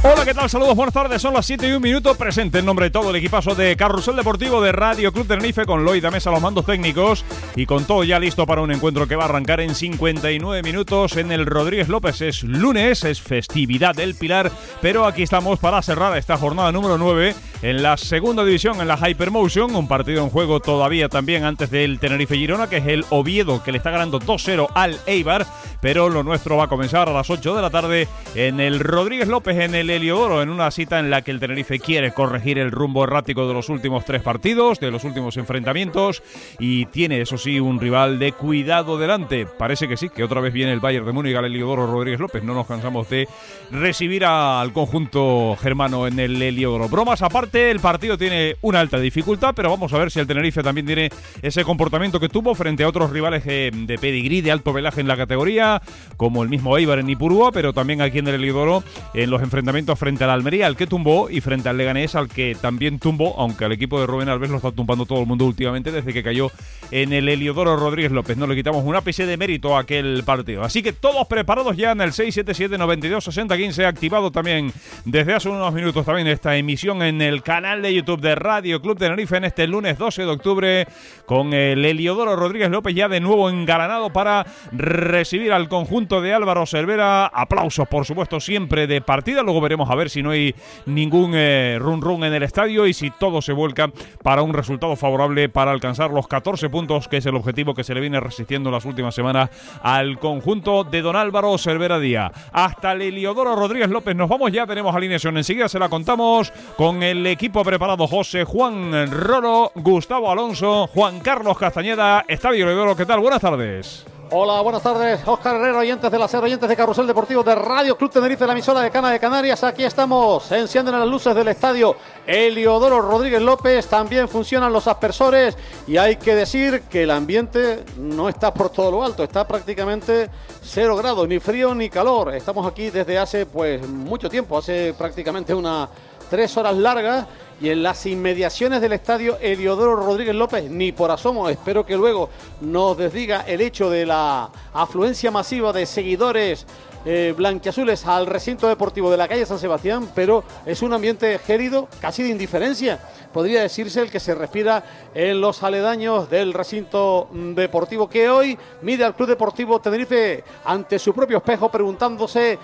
Hola, ¿qué tal? Saludos, buenas tardes. Son las 7:01. Presente en nombre de todo el equipazo de Carrusel Deportivo de Radio Club Tenerife, con Loida Mesa a los mandos técnicos y con todo ya listo para un encuentro que va a arrancar en 59 minutos en el Rodríguez López. Es lunes, es festividad del Pilar, pero aquí estamos para cerrar esta jornada número 9 en la segunda división, en la Hypermotion. Un partido en juego todavía también antes del Tenerife-Girona, que es el Oviedo, que le está ganando 2-0 al Eibar, pero lo nuestro va a comenzar a las 8 de la tarde en el Rodríguez López, en el Heliodoro, en una cita en la que el Tenerife quiere corregir el rumbo errático de los últimos 3 partidos, de los últimos enfrentamientos, y tiene, eso sí, un rival de cuidado delante. Parece que sí, que otra vez viene el Bayern de Múnich al Heliodoro Rodríguez López. No nos cansamos de recibir al conjunto germano en el Heliodoro. Bromas aparte, el partido tiene una alta dificultad, pero vamos a ver si el Tenerife también tiene ese comportamiento que tuvo frente a otros rivales de pedigrí, de alto velaje en la categoría, como el mismo Eibar en Ipurúa, pero también aquí en el Heliodoro en los enfrentamientos frente al Almería, al que tumbó, y frente al Leganés, al que también tumbó, aunque al equipo de Rubén Alves lo está tumbando todo el mundo últimamente desde que cayó en el Heliodoro Rodríguez López. No le quitamos un ápice de mérito a aquel partido. Así que todos preparados ya en el 677-92-60-15, activado también desde hace unos minutos también esta emisión en el canal de YouTube de Radio Club Tenerife en este lunes 12 de octubre, con el Heliodoro Rodríguez López ya de nuevo engalanado para recibir al conjunto de Álvaro Cervera. Aplausos, por supuesto, siempre de partida. Luego veremos a ver si no hay ningún run en el estadio y si todo se vuelca para un resultado favorable para alcanzar los 14 puntos, que es el objetivo que se le viene resistiendo en las últimas semanas al conjunto de don Álvaro Cervera Díaz. Hasta el Heliodoro Rodríguez López nos vamos ya, tenemos alineación, enseguida se la contamos con el equipo preparado: José Juan Roro, Gustavo Alonso, Juan Carlos Castañeda, Estadio Heliodoro. ¿Qué tal? Buenas tardes. Hola, buenas tardes, Óscar Herrera, oyentes de la SER, oyentes de Carrusel Deportivo de Radio Club Tenerife, la emisora de Cana de Canarias. Aquí estamos, se encienden las luces del estadio Heliodoro Rodríguez López, también funcionan los aspersores y hay que decir que el ambiente no está por todo lo alto, está prácticamente 0 grados, ni frío ni calor. Estamos aquí desde hace pues mucho tiempo, hace prácticamente unas 3 horas largas, y en las inmediaciones del estadio Heliodoro Rodríguez López ni por asomo. Espero que luego nos desdiga el hecho de la afluencia masiva de seguidores blanquiazules al recinto deportivo de la calle San Sebastián, pero es un ambiente gélido, casi de indiferencia, podría decirse, el que se respira en los aledaños del recinto deportivo, que hoy mide al Club Deportivo Tenerife ante su propio espejo, preguntándose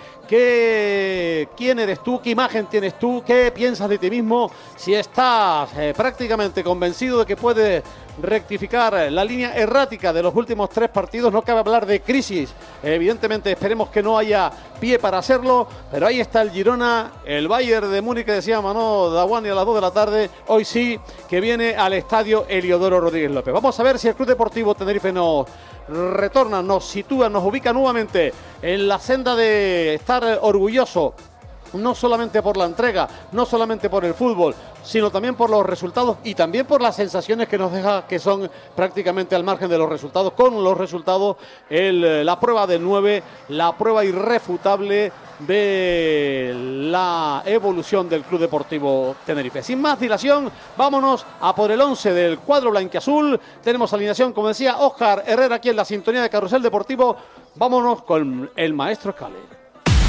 quién eres tú, qué imagen tienes tú, qué piensas de ti mismo, si estás prácticamente convencido de que puedes rectificar la línea errática de los últimos 3 partidos. No cabe hablar de crisis, evidentemente esperemos que no haya pie para hacerlo, pero ahí está el Girona, el Bayern de Múnich, que decía Manolo Daguani a las 2 de la tarde, hoy sí que viene al estadio Heliodoro Rodríguez López. Vamos a ver si el Club Deportivo Tenerife nos retorna, nos sitúa, nos ubica nuevamente en la senda de estar orgulloso, no solamente por la entrega, no solamente por el fútbol, sino también por los resultados y también por las sensaciones que nos deja, que son prácticamente al margen de los resultados. Con los resultados, la prueba del 9, la prueba irrefutable de la evolución del Club Deportivo Tenerife. Sin más dilación, vámonos a por el 11 del cuadro blanquiazul. Tenemos alineación, como decía, Óscar Herrera aquí en la sintonía de Carrusel Deportivo. Vámonos con el maestro Scale.